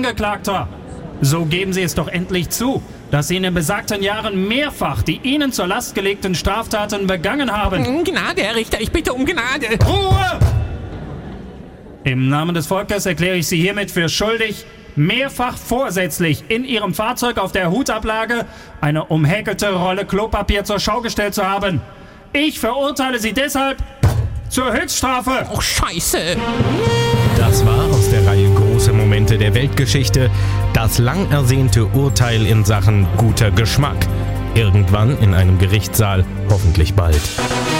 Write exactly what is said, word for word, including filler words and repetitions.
Angeklagter. So geben Sie es doch endlich zu, dass Sie in den besagten Jahren mehrfach die Ihnen zur Last gelegten Straftaten begangen haben. Gnade, Herr Richter, ich bitte um Gnade. Ruhe! Im Namen des Volkes erkläre ich Sie hiermit für schuldig, mehrfach vorsätzlich in Ihrem Fahrzeug auf der Hutablage eine umhäkelte Rolle Klopapier zur Schau gestellt zu haben. Ich verurteile Sie deshalb zur Höchststrafe. Oh, Scheiße. Das war aus der Reihe Große Momente der Weltgeschichte das lang ersehnte Urteil in Sachen guter Geschmack. Irgendwann in einem Gerichtssaal, hoffentlich bald.